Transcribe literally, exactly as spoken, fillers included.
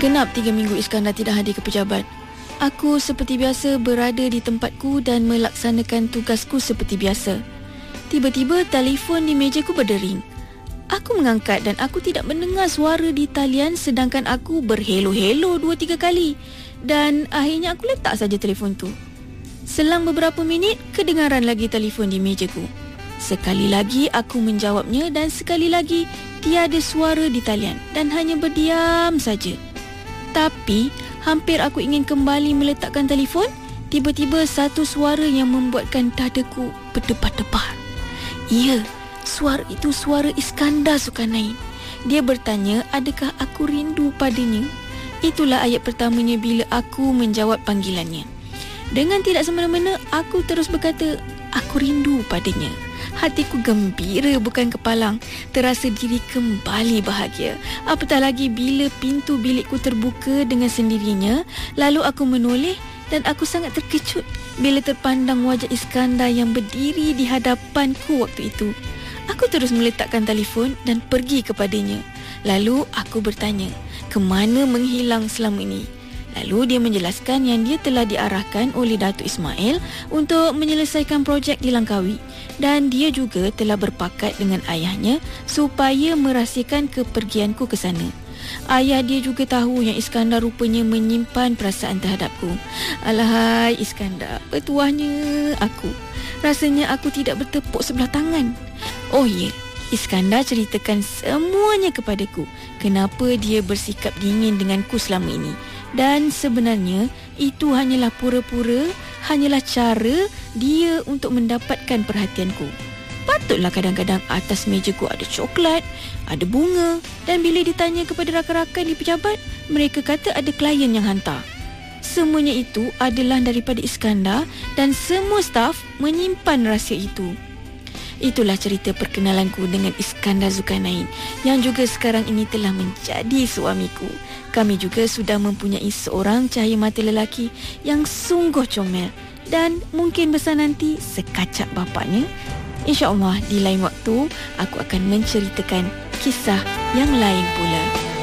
Genap tiga minggu Iskandar tidak hadir ke pejabat. Aku seperti biasa berada di tempatku dan melaksanakan tugasku seperti biasa. Tiba-tiba telefon di mejaku berdering. Aku mengangkat dan aku tidak mendengar suara di talian sedangkan aku berhelo-helo dua tiga kali. Dan akhirnya aku letak saja telefon tu. Selang beberapa minit, kedengaran lagi telefon di mejaku. Sekali lagi aku menjawabnya dan sekali lagi tiada suara di talian dan hanya berdiam saja. Tapi hampir aku ingin kembali meletakkan telefon, tiba-tiba satu suara yang membuatkan dadaku berdebar-debar. Ya, suara itu suara Iskandar Zulkarnain. Dia bertanya adakah aku rindu padanya. Itulah ayat pertamanya bila aku menjawab panggilannya. Dengan tidak semena-mena, aku terus berkata, aku rindu padanya. Hatiku gembira bukan kepalang. Terasa diri kembali bahagia. Apatah lagi bila pintu bilikku terbuka dengan sendirinya. Lalu aku menoleh dan aku sangat terkejut bila terpandang wajah Iskandar yang berdiri di hadapanku waktu itu. Aku terus meletakkan telefon dan pergi kepadanya. Lalu aku bertanya, ke mana menghilang selama ini? Lalu dia menjelaskan yang dia telah diarahkan oleh Datuk Ismail untuk menyelesaikan projek di Langkawi dan dia juga telah berpakat dengan ayahnya supaya merahsiakan kepergianku ke sana. Ayah dia juga tahu yang Iskandar rupanya menyimpan perasaan terhadapku. Alahai Iskandar, petuahnya aku. Rasanya aku tidak bertepuk sebelah tangan. Oh ya, Iskandar ceritakan semuanya kepadaku. Kenapa dia bersikap dingin denganku selama ini. Dan sebenarnya itu hanyalah pura-pura, hanyalah cara dia untuk mendapatkan perhatianku. Patutlah kadang-kadang atas mejaku ada coklat, ada bunga dan bila ditanya kepada rakan-rakan di pejabat, mereka kata ada klien yang hantar. Semuanya itu adalah daripada Iskandar dan semua staf menyimpan rahsia itu. Itulah cerita perkenalanku dengan Iskandar Zulkarnain yang juga sekarang ini telah menjadi suamiku. Kami juga sudah mempunyai seorang cahaya mata lelaki yang sungguh comel dan mungkin besar nanti sekacak bapaknya. InsyaAllah di lain waktu aku akan menceritakan kisah yang lain pula.